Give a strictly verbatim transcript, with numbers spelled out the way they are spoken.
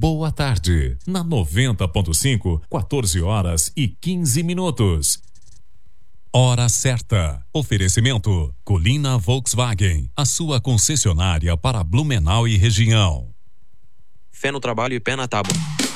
Boa Tarde, na noventa ponto cinco, quatorze horas e quinze minutos. Hora certa. Oferecimento Colina Volkswagen, a sua concessionária para Blumenau e região. Fé no trabalho e pé na tábua.